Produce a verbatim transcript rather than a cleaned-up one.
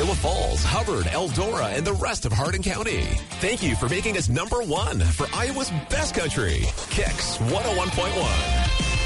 Tukwila Falls, Hubbard, Eldora, and the rest of Hardin County. Thank you for making us number one for Iowa's best country. Kicks one oh one point one.